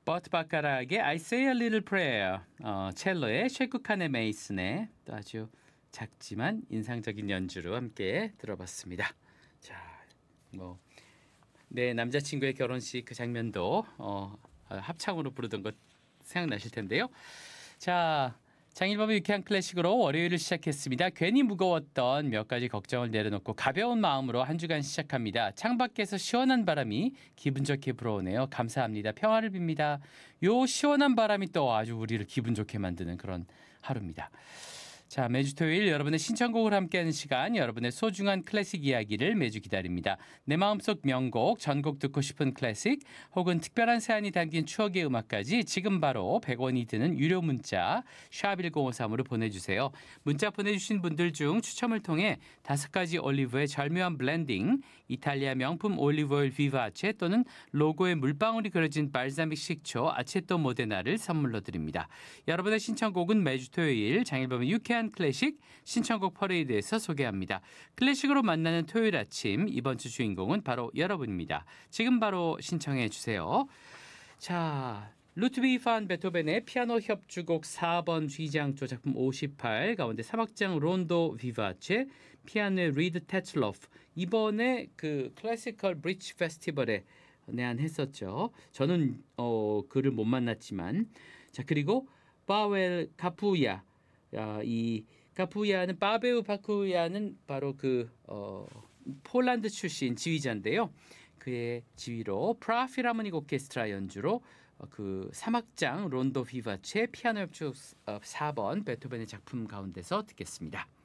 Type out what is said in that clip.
버트 바카락의 I Say a Little Prayer, 첼로의 쉐이크 칸의 메이슨의 또 아주 작지만 인상적인 연주로 함께 들어봤습니다. 자, 뭐 내 남자친구의 결혼식 그 장면도 합창으로 부르던 것 생각나실 텐데요. 자, 장일범의 유쾌한 클래식으로 월요일을 시작했습니다. 괜히 무거웠던 몇 가지 걱정을 내려놓고 가벼운 마음으로 한 주간 시작합니다. 창밖에서 시원한 바람이 기분 좋게 불어오네요. 감사합니다. 평화를 빕니다. 요 시원한 바람이 또 아주 우리를 기분 좋게 만드는 그런 하루입니다. 자, 매주 토요일 여러분의 신청곡을 함께하는 시간, 여러분의 소중한 클래식 이야기를 매주 기다립니다. 내 마음속 명곡, 전곡 듣고 싶은 클래식, 혹은 특별한 사연이 담긴 추억의 음악까지 지금 바로 100원이 드는 유료 문자 샵1053으로 보내주세요. 문자 보내주신 분들 중 추첨을 통해 5가지 올리브의 절묘한 블렌딩, 이탈리아 명품 올리브오일 비바체 또는 로고에 물방울이 그려진 발사믹 식초 아체토 모데나를 선물로 드립니다. 여러분의 신청곡은 매주 토요일 장일범의 유쾌한 클래식 신청곡 퍼레이드에서 소개합니다. 클래식으로 만나는 토요일 아침, 이번 주 주인공은 바로 여러분입니다. 지금 바로 신청해 주세요. 자, 루트비히 판 베토벤의 피아노 협주곡 4번 G장조 작품 58 가운데 3악장 론도 비바체, 피아노의 리드 테틀로프, 이번에 그 클래시컬 브릿지 페스티벌에 내한했었죠. 저는 그를 못 만났지만, 자, 그리고 파웰 카푸야, 이 카푸야는 바베우 파쿠야는 바로 그 폴란드 출신 지휘자인데요. 그의 지휘로 프라필하모닉 오케스트라 연주로 그 3악장 론도 비바체 피아노 협주곡 4번 베토벤의 작품 가운데서 듣겠습니다.